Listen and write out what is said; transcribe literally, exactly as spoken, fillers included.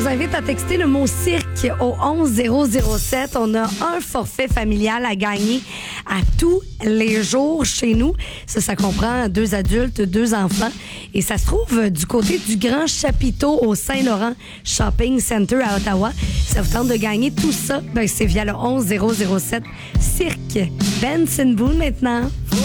vous invite à texter le mot cirque au onze zéro zéro sept. On a un forfait familial à gagner à tous les jours chez nous. Ça, ça comprend deux adultes, deux enfants. Et ça se trouve du côté du Grand Chapiteau au Saint-Laurent Shopping Center à Ottawa. Ça vous tente de gagner tout ça? Ben, c'est via le onze zéro zéro sept. Cirque. Ben Sinboon maintenant.